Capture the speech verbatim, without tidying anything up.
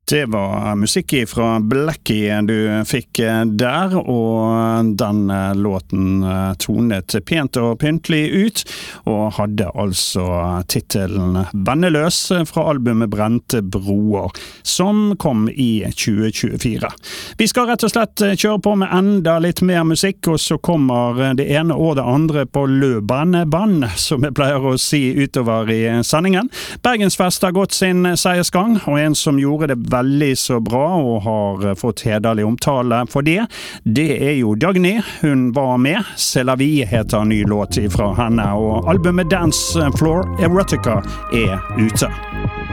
Det var musikk fra Blackie du fikk der, og den låten tonet pent og pyntelig ut, og hadde altså titelen Venneløs fra albumet Brente Broer, som kom i tjue tjuefire. Vi skal rett og slett kjøre på med enda litt mer musikk, og så kommer det ene og det andre på løpende, som jeg pleier å si utover i sendingen. Bergensfest har gått sin seiersgang, og en som gjorde det veldig så bra og har fått hederlig omtale for det. Det er jo Dagny. Hun var med. C'est la vie heter en ny låt fra henne, og albumet Dance Floor Erotica er ute.